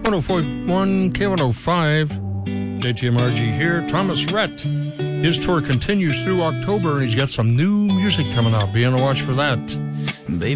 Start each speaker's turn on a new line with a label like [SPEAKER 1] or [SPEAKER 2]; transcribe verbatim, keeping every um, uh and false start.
[SPEAKER 1] one oh four point one, K one oh five, J T M R G here. Thomas Rhett, his tour continues through October, and he's got some new music coming out. Be on the watch for that.
[SPEAKER 2] Baby.